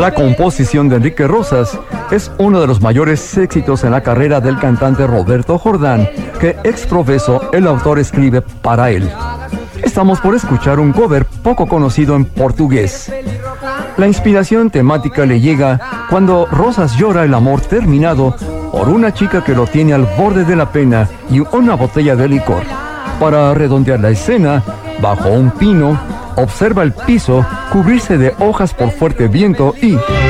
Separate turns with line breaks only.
La composición de Enrique Rosas es uno de los mayores éxitos en la carrera del cantante Roberto Jordán, que ex profeso el autor escribe para él. Estamos por escuchar un cover poco conocido en portugués. La inspiración temática le llega cuando Rosas llora el amor terminado por una chica que lo tiene al borde de la pena y una botella de licor. Para redondear la escena, bajo un pino, observa el piso cubrirse de hojas por fuerte viento y